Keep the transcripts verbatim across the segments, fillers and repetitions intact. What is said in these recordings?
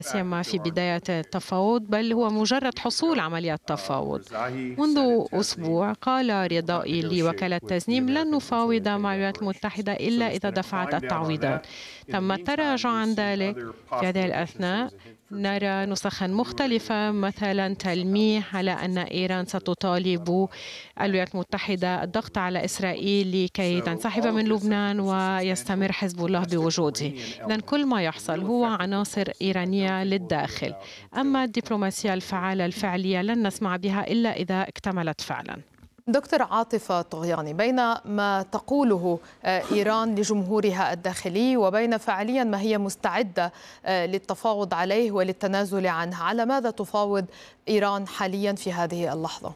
سيما في بداية التفاوض، بل هو مجرد حصول عمليات تفاوض. منذ أسبوع قال رضائي لوكالة تزنيم: لن نفاوض مع الولايات المتحدة إلا إذا دفعت التعويضات. تم التراجع عن ذلك. في هذه الأثناء نرى نسخا مختلفة، مثلا تلميح على أن إيران ستطالب الولايات المتحدة الضغط على إسرائيل لكي تنسحب من لبنان ويستمر حزب الله بوجوده. إذن كل ما يحصل هو عناصر إيرانية للداخل، أما الدبلوماسية الفعالة الفعلية لن نسمع بها إلا إذا اكتملت فعلا. دكتور عاطفة طغياني، بين ما تقوله إيران لجمهورها الداخلي وبين فعليا ما هي مستعدة للتفاوض عليه وللتنازل عنه، على ماذا تفاوض إيران حاليا في هذه اللحظة؟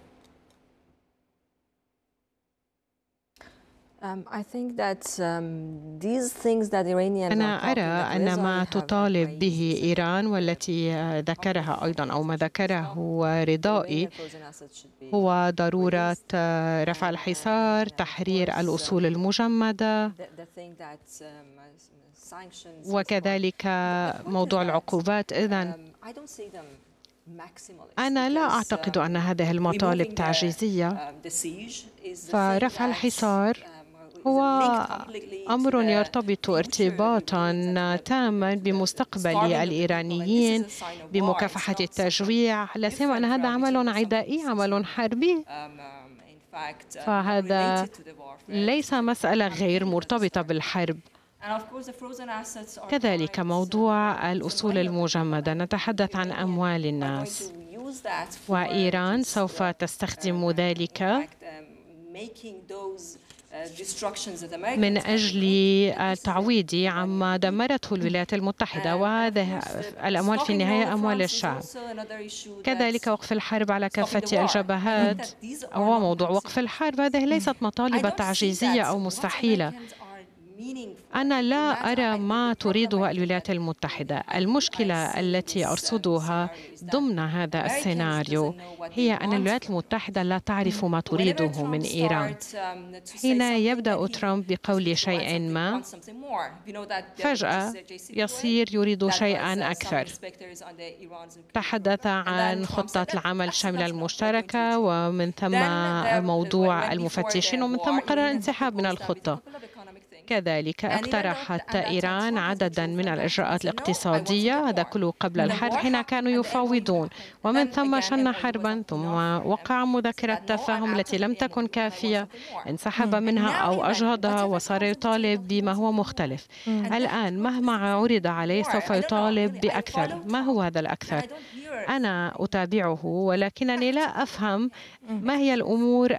أنا أرى أن ما تطالب به إيران والتي ذكرها أيضا أو ما ذكره رضائي هو ضرورة رفع الحصار، تحرير الأصول المجمدة، وكذلك موضوع العقوبات. إذن أنا لا أعتقد أن هذه المطالب تعجيزية، فرفع الحصار هو أمر يرتبط ارتباطا تاما بمستقبل الإيرانيين، بمكافحة التجويع، لا سيما أن هذا عمل عدائي، عمل حربي، فهذا ليس مسألة غير مرتبطة بالحرب. كذلك موضوع الأصول المجمدة، نتحدث عن أموال الناس، وإيران سوف تستخدم ذلك من أجل التعويض عما دمرته الولايات المتحدة، وهذه الأموال في النهاية أموال الشعب. كذلك وقف الحرب على كافة الجبهات، هو موضوع وقف الحرب، هذه ليست مطالب تعجيزية أو مستحيلة. أنا لا أرى ما تريده الولايات المتحدة. المشكلة التي أرصدها ضمن هذا السيناريو هي أن الولايات المتحدة لا تعرف ما تريده من إيران. حين يبدأ ترامب بقول شيء ما، فجأة يصير يريد شيئا أكثر. تحدث عن خطة العمل الشاملة المشتركة، ومن ثم موضوع المفتشين، ومن ثم قرر الانسحاب من الخطة. كذلك اقترحت إيران عددا من الإجراءات الاقتصادية، هذا كله قبل الحرب حين كانوا يفاوضون، ومن ثم شن حربا، ثم وقع مذكرة تفاهم التي لم تكن كافية، انسحب منها أو أجهضها وصار يطالب بما هو مختلف. الآن مهما عرض عليه سوف يطالب بأكثر. ما هو هذا الأكثر؟ أنا أتابعه، ولكنني لا أفهم ما هي الأمور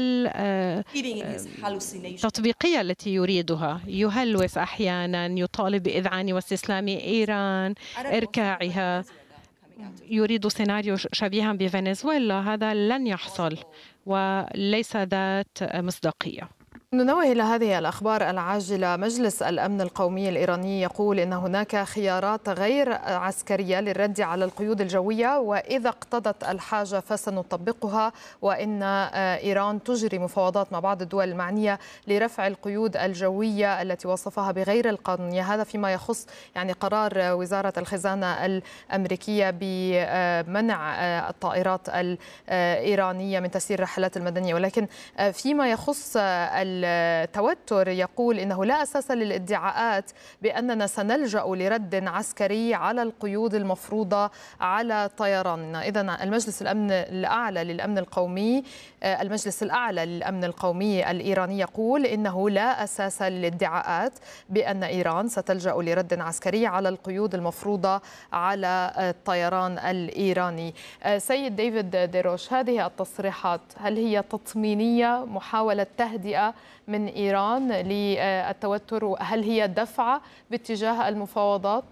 التطبيقية التي يريدها. يهلوس أحيانا، يطالب بإذعان واستسلام إيران، إركاعها، يريد سيناريو شبيها بفنزويلا. هذا لن يحصل وليس ذات مصداقية. ننوه إلى هذه الأخبار العاجلة. مجلس الأمن القومي الإيراني يقول إن هناك خيارات غير عسكرية للرد على القيود الجوية، وإذا اقتضت الحاجة فسنطبقها، وإن إيران تجري مفاوضات مع بعض الدول المعنية لرفع القيود الجوية التي وصفها بغير القانونية. هذا فيما يخص يعني قرار وزارة الخزانة الأمريكية بمنع الطائرات الإيرانية من تسيير الرحلات المدنية. ولكن فيما يخص التوتر يقول إنه لا أساس للادعاءات بأننا سنلجأ لرد عسكري على القيود المفروضة على طيراننا. إذن المجلس الأمن الأعلى للأمن القومي المجلس الأعلى للأمن القومي الإيراني يقول إنه لا أساس للادعاءات بأن إيران ستلجأ لرد عسكري على القيود المفروضة على الطيران الإيراني. سيد ديفيد ديروش، هذه التصريحات هل هي تطمينية، محاولة تهدئة من إيران للتوتر؟ هل هي دفعة باتجاه المفاوضات؟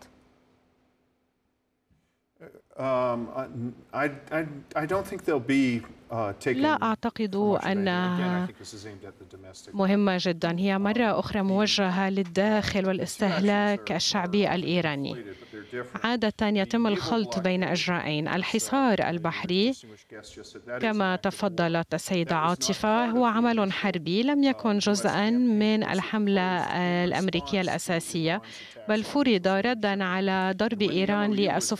لا أعتقد أنها مهمة جدا. هي مرة أخرى موجهة للداخل والاستهلاك الشعبي الإيراني. عادة يتم الخلط بين إجراءين: الحصار البحري كما تفضلت السيدة عاطفة هو عمل حربي لم يكن جزءا من الحملة الأمريكية الأساسية، بل فرض ردا على ضرب إيران للسفن